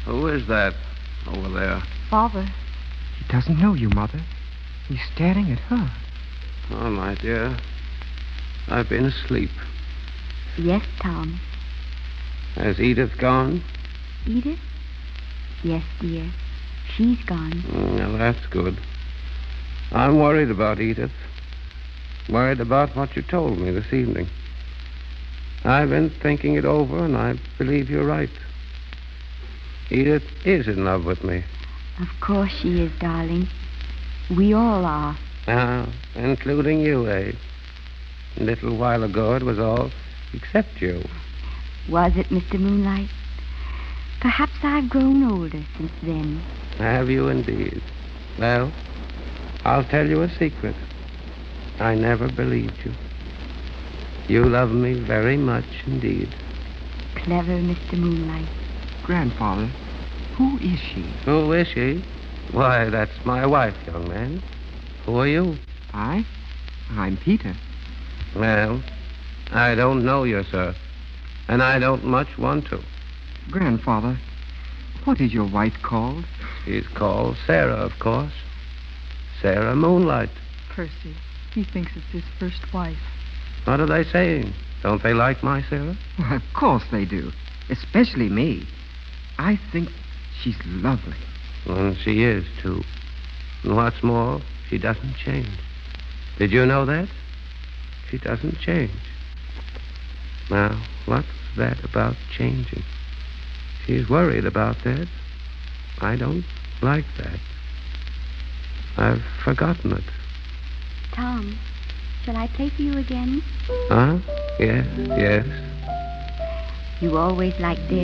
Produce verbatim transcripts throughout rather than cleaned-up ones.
Who is that over there? Father. He doesn't know you, Mother. He's staring at her. Oh, my dear. I've been asleep. Yes, Tom. Has Edith gone? Edith? Yes, dear. She's gone. Mm, Now, that's good. I'm worried about Edith. Worried about what you told me this evening. I've been thinking it over, and I believe you're right. Edith is in love with me. Of course she is, darling. We all are. Now, including you, eh? A little while ago it was all except you. Was it, Mister Moonlight? Perhaps I've grown older since then. Have you indeed? Well, I'll tell you a secret. I never believed you. You love me very much indeed. Clever Mister Moonlight. Grandfather, who is she? Who is she? Why, that's my wife, young man. Who are you? I? I'm Peter. Well, I don't know you, sir. And I don't much want to. Grandfather, what is your wife called? She's called Sarah, of course. Sarah Moonlight. Percy, he thinks it's his first wife. What are they saying? Don't they like my Sarah? Well, of course they do. Especially me. I think she's lovely. Well, she is, too. And what's more, she doesn't change. Did you know that? She doesn't change. Now, what's that about changing? She's worried about that. I don't like that. I've forgotten it. Tom, shall I play for you again? Huh? Yes, yes. You always like this.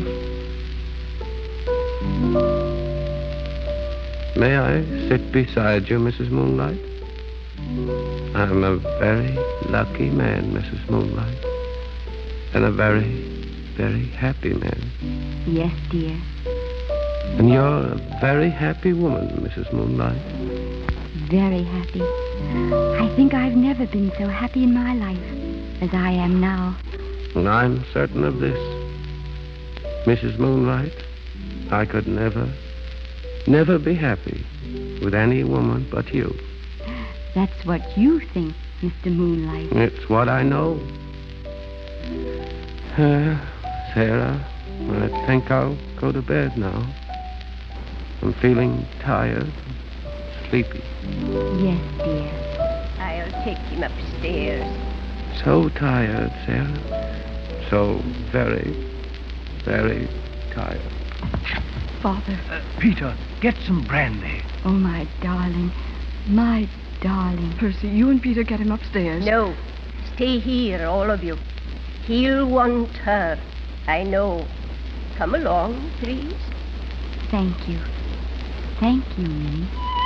May I sit beside you, Missus Moonlight? I'm a very lucky man, Missus Moonlight. And a very, very happy man. Yes, dear. And you're a very happy woman, Missus Moonlight. Very happy. I think I've never been so happy in my life as I am now. And I'm certain of this. Missus Moonlight, I could never, never be happy with any woman but you. That's what you think, Mister Moonlight. It's what I know. Uh, Sarah, I think I'll go to bed now. I'm feeling tired, sleepy. Yes, dear. I'll take him upstairs. So tired, Sarah. So very, very tired. Father. Uh, Peter, get some brandy. Oh, my darling. My darling. Percy, you and Peter get him upstairs. No, stay here, all of you. He'll want her. I know. Come along, please. Thank you. Thank you, Minnie.